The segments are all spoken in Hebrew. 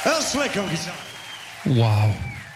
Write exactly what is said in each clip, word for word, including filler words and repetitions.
Earl Slick on guitar. וואו.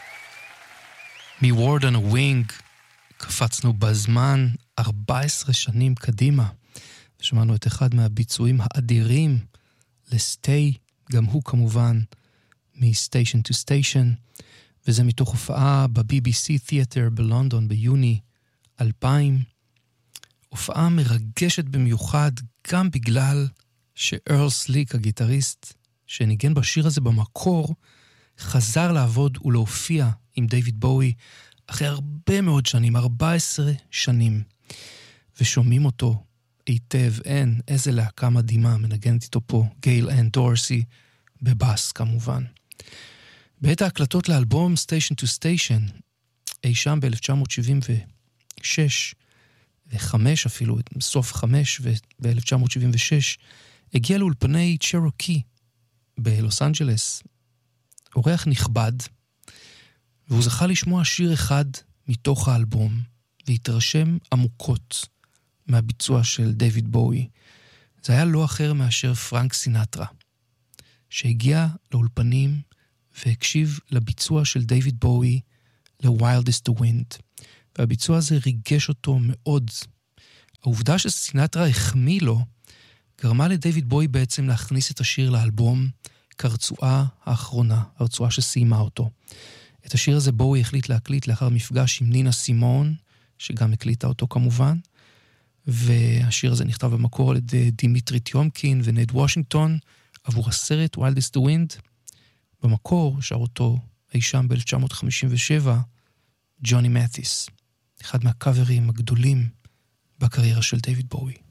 מ-Word on a Wing קפצנו בזמן ארבע עשרה שנים קדימה, ושמענו את אחד מהביצועים האדירים ל-Stay, גם הוא כמובן מ-Station to Station, וזה מתוך הופעה ב-בי בי סי Theater בלונדון ביוני אלפיים. הופעה מרגשת במיוחד, גם בגלל שארל סליק, הגיטריסט שניגן בשיר הזה במקור, חזר לעבוד ולהופיע עם דיוויד בואי אחרי הרבה מאוד שנים, ארבע עשרה שנים, ושומעים אותו היטב. אין, איזה להקה מדהימה, מנגנת איתו פה גייל אנד דורסי בבאס כמובן. בעת ההקלטות לאלבום Station to Station, אי שם ב-אלף תשע מאות שבעים ושש, וחמש אפילו, סוף חמש, וב-אלף תשע מאות שבעים ושש, הגיע לאולפני צ'רוקי בלוס אנג'לס, אורח נכבד, והוא זכה לשמוע שיר אחד מתוך האלבום, והתרשם עמוקות מהביצוע של דיוויד בואי. זה היה לא אחר מאשר פרנק סינטרה, שהגיע לאולפנים והקשיב לביצוע של דיוויד בואי ל-Wild is the Wind, והביצוע הזה ריגש אותו מאוד. העובדה שסינטרה החמיא לו, גרמה לדיוויד בואי בעצם להכניס את השיר לאלבום כרצועה האחרונה, הרצועה שסיימה אותו. את השיר הזה בואי החליט להקליט לאחר מפגש עם נינה סימון, שגם הקליטה אותו כמובן, והשיר הזה נכתב במקור על ידי דימיטרי טיומקין ונד וושינגטון, עבור הסרט Wild is the Wind. במקור שר אותו אי שם ב-אלף תשע מאות חמישים ושבע, ג'וני מת'יס, אחד מהקאברים הגדולים בקריירה של דיוויד בואי.